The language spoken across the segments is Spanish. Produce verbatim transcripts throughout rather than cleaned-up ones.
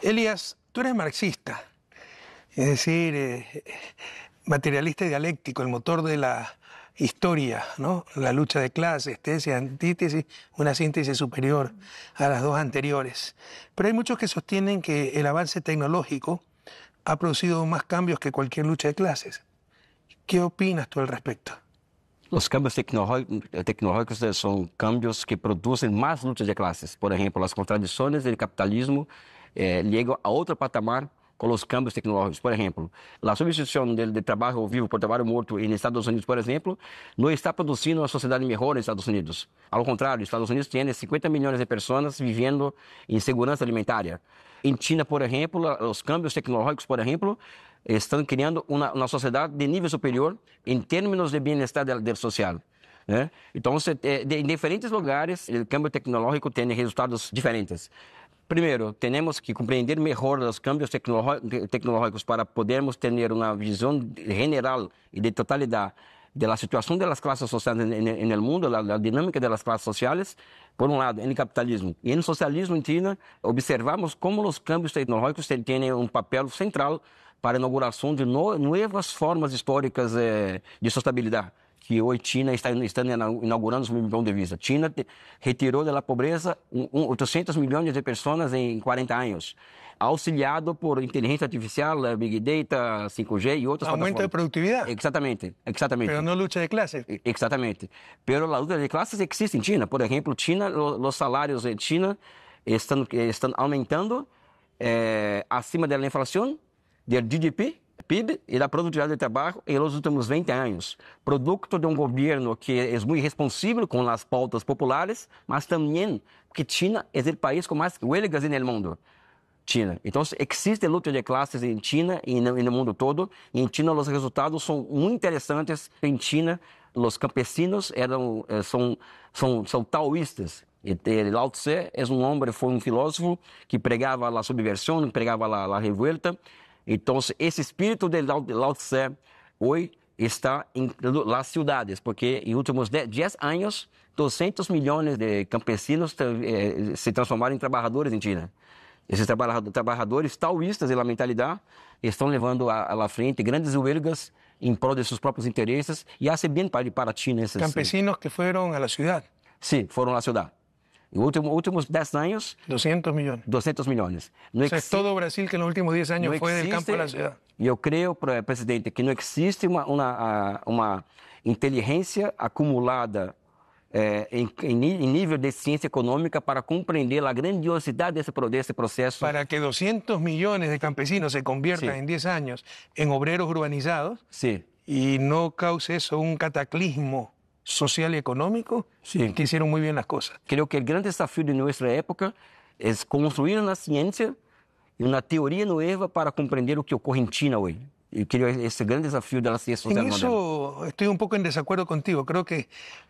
Elías, tú eres marxista, es decir, eh, materialista y dialéctico, el motor de la historia, ¿no? La lucha de clases, tesis, antítesis, una síntesis superior a las dos anteriores. Pero hay muchos que sostienen que el avance tecnológico ha producido más cambios que cualquier lucha de clases. ¿Qué opinas tú al respecto? Os cambios tecnológicos son cambios que producen más luchas de clases. Por ejemplo, las contradicciones del capitalismo eh, llegan a otro patamar con los cambios tecnológicos. Por ejemplo, la sustitución del, del trabajo vivo por trabajo muerto en Estados Unidos, por ejemplo, no está produciendo una sociedad mejor en Estados Unidos. Al contrario, Estados Unidos tiene cincuenta millones de personas viviendo en seguridad alimentaria. En China, por ejemplo, los cambios tecnológicos, por ejemplo, están creando una, una sociedad de nivel superior en términos de bienestar del, del social. ¿eh? Entonces, eh, de, en diferentes lugares, el cambio tecnológico tiene resultados diferentes. Primero, tenemos que comprender mejor los cambios tecnológicos para podermos tener una visión general y de totalidad de la situación de las clases sociales en, en el mundo, la, la dinámica de las clases sociales, por un lado, en el capitalismo. Y en el socialismo en China, observamos cómo los cambios tecnológicos tienen un papel central para a inauguração de no, novas formas históricas eh, de sustentabilidade, que hoje China está, está inaugurando, sob meu ponto de vista. China te, retirou da pobreza um, um, oitocentos milhões de pessoas em quarenta anos, auxiliado por inteligência artificial, Big Data, cinco G e outras Aumento de produtividade. Exatamente, exatamente. Pero não luta de clases. Exatamente. Pero a luta de classes existe em China. Por exemplo, China, os salários em China estão, estão aumentando eh, acima da inflação, del G D P, P I B e da produtividade de trabalho em los últimos vinte anos. Producto de um governo que é muito responsível com as pautas populares, mas também que China é o país com mais huelgas no mundo. China. Então, existe luta de classes em China e no, no mundo todo. E em China, os resultados são muito interessantes. Em China, os campesinos eram, são, são, são taoístas. Lao Tse é um homem, foi um filósofo que pregava a subversão, pregava a revolta. Então, esse espírito de Lao Tse hoje está em las cidades, porque em últimos dez anos, duzentos milhões de campesinos eh, se transformaram em trabalhadores em China. Esses trabalhadores taoístas da mentalidade estão levando à, à frente grandes huelgas em prol de seus próprios interesses e hace bem para, para a China. Esses, Campesinos que foram à cidade. Sim, foram à cidade. Nos últimos, últimos dez anos... duzentos milhões. duzentos milhões. No o sea, es todo Brasil que en los últimos diez años no fue existe, del campo a la ciudad. Eu creio, presidente, que não existe uma, uma, uma inteligência acumulada eh, em, em nível de ciência econômica para compreender a grandiosidade desse, desse processo. Para que doscientos millones de campesinos se conviertan sí. en diez años en obreros urbanizados sí. y no cause eso un cataclismo social y económico, sí. que hicieron muy bien las cosas. Creo que el gran desafío de nuestra época es construir una ciencia y una teoría nueva para comprender lo que ocurre en China hoy. Y creo que ese gran desafío de la ciencia social En eso moderna. Estoy un poco en desacuerdo contigo. Creo que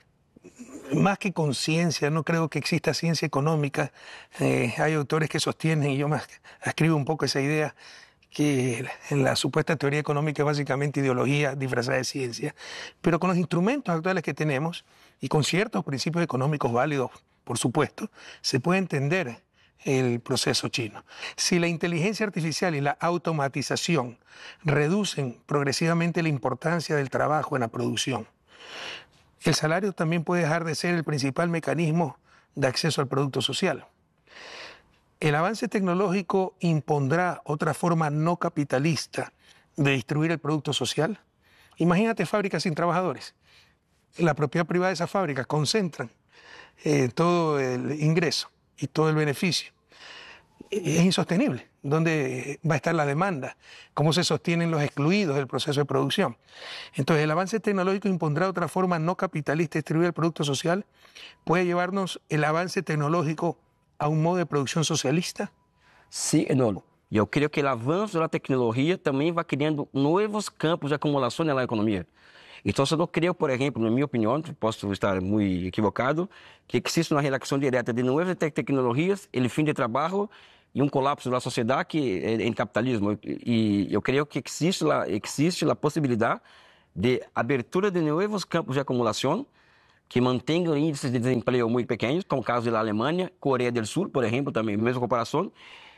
más que conciencia, no creo que exista ciencia económica. Eh, hay autores que sostienen, y yo más escribo un poco esa idea, que en la supuesta teoría económica es básicamente ideología disfrazada de ciencia, pero con los instrumentos actuales que tenemos y con ciertos principios económicos válidos, por supuesto, se puede entender el proceso chino. Si la inteligencia artificial y la automatización reducen progresivamente la importancia del trabajo en la producción, el salario también puede dejar de ser el principal mecanismo de acceso al producto social. El avance tecnológico impondrá otra forma no capitalista de distribuir el producto social. Imagínate fábricas sin trabajadores. La propiedad privada de esas fábricas concentran eh, todo el ingreso y todo el beneficio. Es insostenible. ¿Dónde va a estar la demanda? ¿Cómo se sostienen los excluidos del proceso de producción? Entonces, el avance tecnológico impondrá otra forma no capitalista de distribuir el producto social. ¿Puede llevarnos el avance tecnológico a um modo de produção socialista? Sim e não. Eu creio que o avanço da tecnologia também vai criando novos campos de acumulação na economia. Então, eu não creio, por exemplo, na minha opinião, posso estar muito equivocado, que existe uma relação direta de novas tecnologias, o fim de trabalho e um colapso da sociedade que é em capitalismo. E eu creio que existe a, existe a possibilidade de abertura de novos campos de acumulação que mantenham índices de desemprego muito pequenos, como o caso da Alemanha, Coreia do Sul, por exemplo, também, mesma comparação,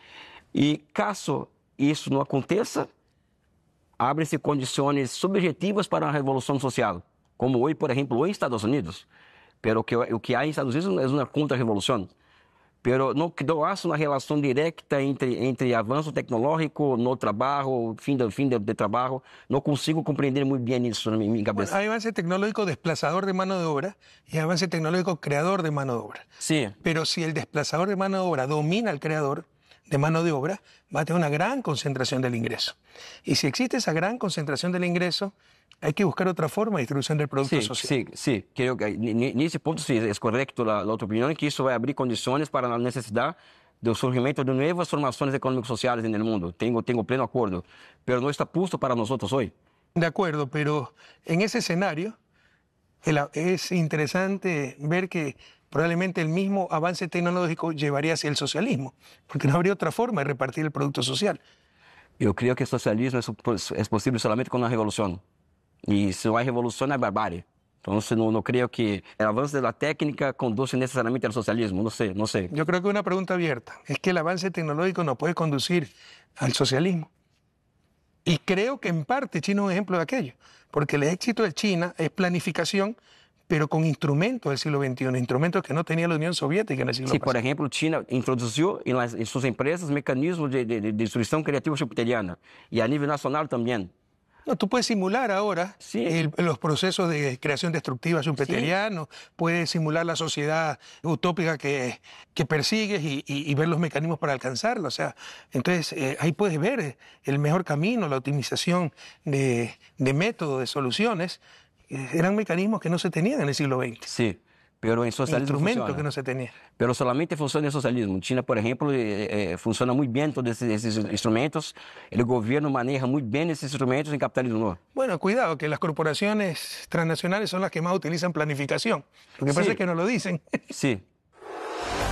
E caso isso não aconteça, abrem-se condições subjetivas para uma revolução social, como hoje, por exemplo, hoje em Estados Unidos. Pero que, o que há em Estados Unidos é uma contra-revolução. Pero não, não há uma relação direta entre, entre avanço tecnológico no trabalho, fim de, fim de, de trabalho. Não consigo compreender muito bem isso na minha cabeça. Bueno, hay avance tecnológico desplazador de mano de obra y avance tecnológico creador de mano de obra. Sí. Pero si el desplazador de mano de obra domina al creador de mano de obra, va a tener una gran concentración del ingreso. Y si existe esa gran concentración del ingreso, hay que buscar otra forma de distribución del producto Sim, social. sim, sim. Creo que n- nesse ponto sim, é correto a, a outra opinião, que isso vai abrir condições para a necessidade do surgimento de novas formações econômico-sociais no mundo. Tenho, tenho pleno acordo. Mas não está posto para nós hoje. De acuerdo, pero en ese escenario el- es interesante ver que probablemente el mismo avance tecnológico llevaría hacia el socialismo, porque no habría otra forma de repartir el producto social. Eu creio que o socialismo é, é possível somente com uma revolução. E se não há revolução, é barbárie. Então, não, não creio que o avanço da técnica conduza necessariamente ao socialismo. Não sei, não sei. Yo creo que una pregunta abierta es que el avance tecnológico nos puede conducir al socialismo. Y creo que en parte China es un ejemplo de aquello, porque el éxito de China es planificación, pero con instrumentos del siglo veintiuno, instrumentos que no tenía la Unión Soviética en el siglo Sim, por pasado. exemplo, China introduziu em, las, em suas empresas mecanismos de, de, de destruição criativa jupiteriana. E a nível nacional também. No, tú puedes simular ahora Sí. el- los procesos de creación destructiva schumpeterianos, puedes simular la sociedad utópica que, que persigues y, y- y ver los mecanismos para alcanzarla. O sea, entonces eh, ahí puedes ver el mejor camino, la optimización de, de métodos, de soluciones. Eh, eran mecanismos que no se tenían en el siglo veinte, Sim, pero em socialismo instrumentos funciona. que no se tenían. Pero solamente funciona em socialismo. China, por exemplo, eh, eh, funciona muito bem todos esses, esses instrumentos. O governo maneja muito bem esses instrumentos em capitalismo no. Bueno, cuidado, que las corporaciones transnacionales son las que más utilizan planificación. Lo que pasa Sí. es que no lo dicen. Sim,